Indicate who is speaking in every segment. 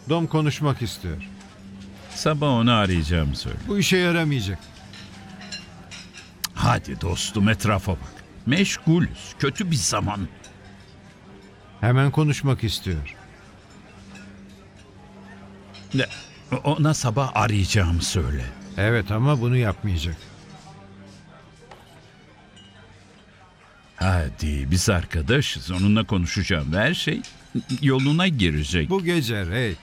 Speaker 1: Dom konuşmak istiyor.
Speaker 2: Sabah onu arayacağımı söyle.
Speaker 1: Bu işe yaramayacak.
Speaker 2: Hadi dostum, etrafa bak. Meşgulüz. Kötü bir zaman.
Speaker 1: Hemen konuşmak istiyor.
Speaker 2: Ona sabah arayacağımı söyle.
Speaker 1: Evet ama bunu yapmayacak.
Speaker 2: Hadi, biz arkadaşız. Onunla konuşacağım ve her şey yoluna girecek.
Speaker 1: Bu gece Ray.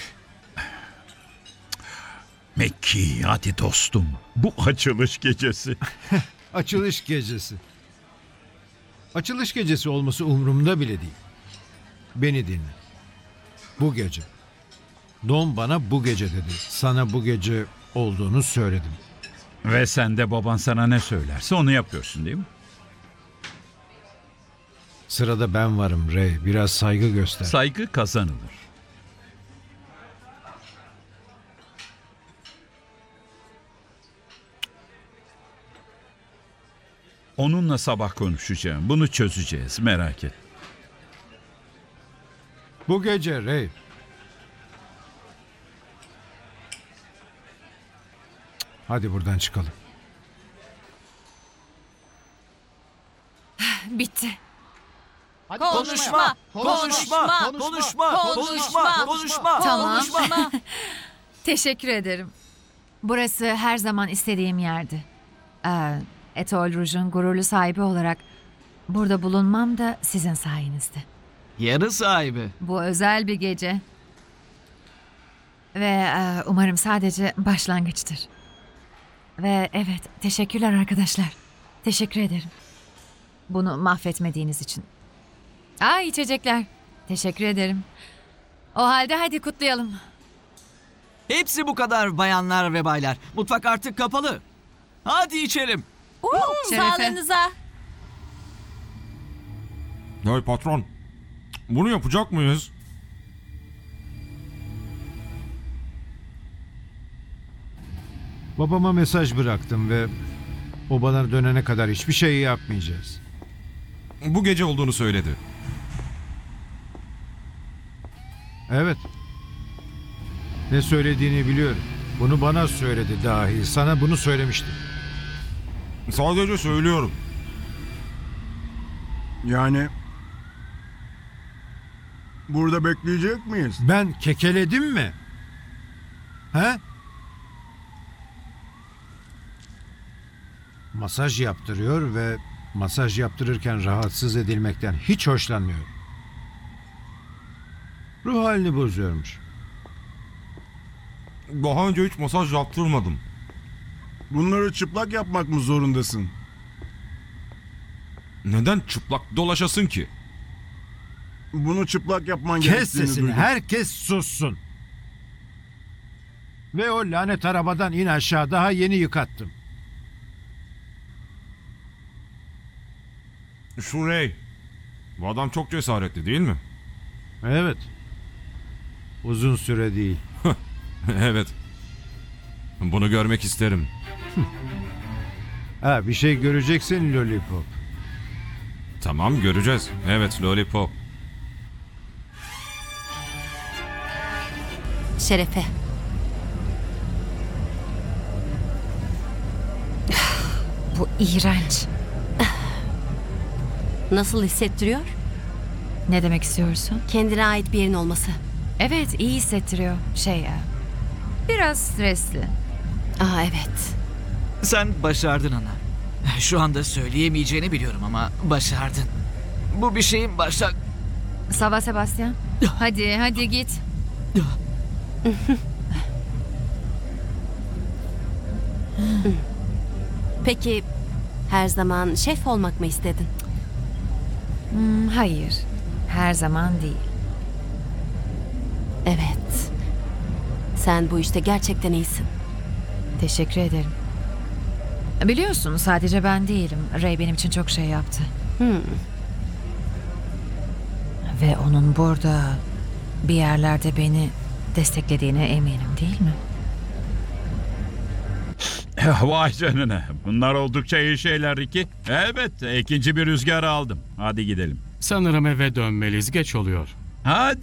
Speaker 2: Mekki, hadi dostum. Bu açılış gecesi.
Speaker 1: Açılış gecesi. Açılış gecesi olması umurumda bile değil. Beni dinle. Bu gece. Dom bana bu gece dedi. Sana bu gece olduğunu söyledim.
Speaker 2: Ve sen de baban sana ne söylerse onu yapıyorsun değil mi?
Speaker 1: Sırada ben varım Ray. Biraz saygı göster.
Speaker 2: Saygı kazanılır. Onunla sabah konuşacağım. Bunu çözeceğiz, merak et.
Speaker 1: Bu gece Ray. Hadi buradan çıkalım.
Speaker 3: Bitti.
Speaker 4: Konuşma, konuşma, konuşma.
Speaker 3: Tamam. Teşekkür ederim. Burası her zaman istediğim yerdi. Etoile Rouge'un gururlu sahibi olarak burada bulunmam da sizin sayenizde.
Speaker 4: Yarı sahibi.
Speaker 3: Bu özel bir gece. Ve umarım sadece başlangıçtır. Ve evet, teşekkürler arkadaşlar. Teşekkür ederim. Bunu mahvetmediğiniz için. İçecekler. Teşekkür ederim. O halde hadi kutlayalım.
Speaker 4: Hepsi bu kadar bayanlar ve baylar. Mutfak artık kapalı. Hadi içelim.
Speaker 3: Şerefe.
Speaker 5: Sağlığınıza.
Speaker 6: Hey patron, bunu yapacak mıyız?
Speaker 1: Babama mesaj bıraktım ve o bana dönene kadar hiçbir şey yapmayacağız.
Speaker 6: Bu gece olduğunu söyledi.
Speaker 1: Evet. Ne söylediğini biliyorum. Bunu bana söyledi dahi. Sana bunu söylemiştim.
Speaker 6: Sadece söylüyorum.
Speaker 7: Yani burada bekleyecek miyiz?
Speaker 1: Ben kekeledim mi? He? Masaj yaptırıyor ve masaj yaptırırken rahatsız edilmekten hiç hoşlanmıyor. Ruh halini bozuyormuş.
Speaker 6: Daha önce hiç masaj yaptırmadım.
Speaker 7: Bunları çıplak yapmak mı zorundasın?
Speaker 6: Neden çıplak dolaşasın ki?
Speaker 7: Bunu çıplak yapman
Speaker 1: Kes
Speaker 7: gerektiğini
Speaker 1: sesini,
Speaker 7: duydum.
Speaker 1: herkes sussun. Ve o lanet arabadan in aşağı, daha yeni yıkattım.
Speaker 6: Şu Ray. Bu adam çok cesaretli değil mi?
Speaker 1: Evet. Uzun süre değil.
Speaker 6: Evet. Bunu görmek isterim.
Speaker 1: Bir şey göreceksin Lollipop.
Speaker 6: Tamam, göreceğiz. Evet, Lollipop.
Speaker 5: Şerefe.
Speaker 3: Bu iğrenç.
Speaker 5: Nasıl hissettiriyor?
Speaker 3: Ne demek istiyorsun?
Speaker 5: Kendine ait bir yerin olması.
Speaker 3: Evet, iyi hissettiriyor. Biraz stresli.
Speaker 5: Evet.
Speaker 4: Sen başardın ana. Şu anda söyleyemeyeceğini biliyorum ama başardın. Bu bir şeyin başla...
Speaker 3: Sava Sebastian. Hadi git.
Speaker 5: Peki her zaman şef olmak mı istedin?
Speaker 3: Hayır. Her zaman değil.
Speaker 5: Evet. Sen bu işte gerçekten iyisin.
Speaker 3: Teşekkür ederim. Biliyorsun sadece ben değilim. Ray benim için çok şey yaptı. Ve onun burada bir yerlerde beni desteklediğine eminim, değil mi?
Speaker 2: Vay canına. Bunlar oldukça iyi şeyler Ricky. Evet, ikinci bir rüzgar aldım. Hadi gidelim.
Speaker 8: Sanırım eve dönmeliyiz. Geç oluyor.
Speaker 2: Hadi